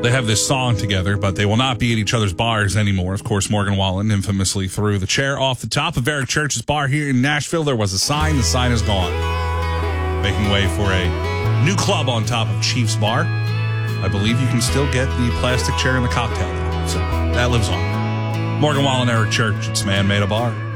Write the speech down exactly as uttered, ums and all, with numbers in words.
They have this song together, but they will not be at each other's bars anymore. Of course, Morgan Wallen infamously threw the chair off the top of Eric Church's bar here in Nashville. There was a sign. The sign is gone. Making way for a new club on top of Chief's Bar. I believe you can still get the plastic chair and the cocktail. So that lives on. Morgan Wallen, Eric Church. It's Man Made a Bar.